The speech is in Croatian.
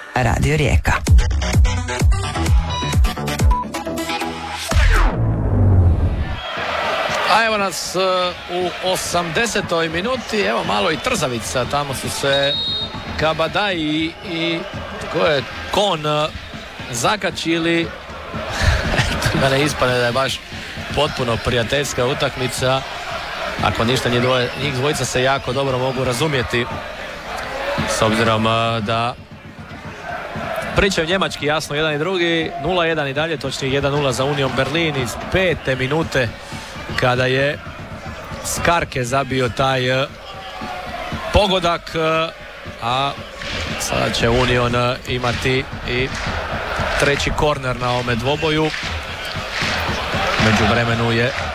Radio Rijeka. A evo nas u 80. minuti, evo malo i trzavica, tamo su se Kabadaj i tko je Kon zakačili. Da ne ispane da je baš potpuno prijateljska utakmica. Ako ništa, njih dvojica se jako dobro mogu razumjeti, s obzirom da pričaju njemački, jasno, jedan i drugi. 0-1 i dalje, točnije 1-0 za Union Berlin iz 5. minute kada je Skarke zabio taj pogodak, a sada će Union imati i treći korner na ovome dvoboju. Među vremenu je